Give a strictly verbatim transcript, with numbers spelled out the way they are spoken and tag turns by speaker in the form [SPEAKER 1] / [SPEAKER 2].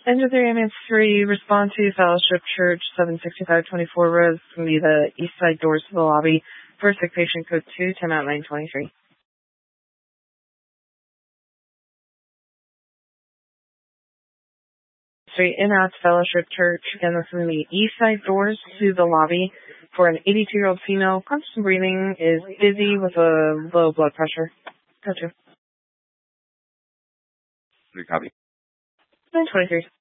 [SPEAKER 1] Engine three, ambulance three, respond to Fellowship Church, seven sixty-five twenty-four Rose. It's going to be the east side doors to the lobby. First sick patient code two, ten out nine twenty-three. Straight in out to Fellowship Church. Again, this is going to be east side doors to the lobby for an eighty-two-year-old female. Constant breathing, is dizzy with a low blood pressure. Go to.
[SPEAKER 2] Three copy.
[SPEAKER 1] nine twenty-three.